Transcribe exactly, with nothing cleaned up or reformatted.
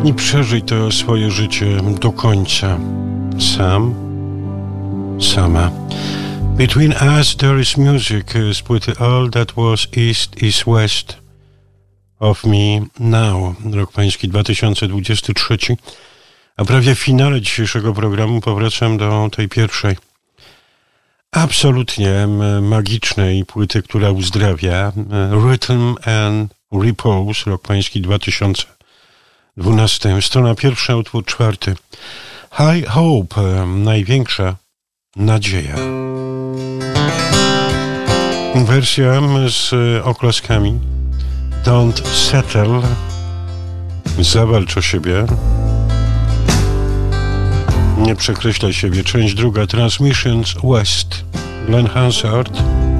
i przeżyj to swoje życie do końca. Sam, sama. Between Us There Is Music z płyty All That Was East Is West of Me Now, rok pański dwa tysiące dwudziesty trzeci. A prawie w finale dzisiejszego programu powracam do tej pierwszej, absolutnie magicznej płyty, która uzdrawia, Rhythm and Repose, rok pański dwa tysiące dwunasty. Strona pierwsza, utwór czwarty. High Hope, największa nadzieja. Wersja z oklaskami. Don't settle. Zawalcz o siebie. Nie przekreślaj siebie. Część druga. Transmissions West. Glenn Hansard.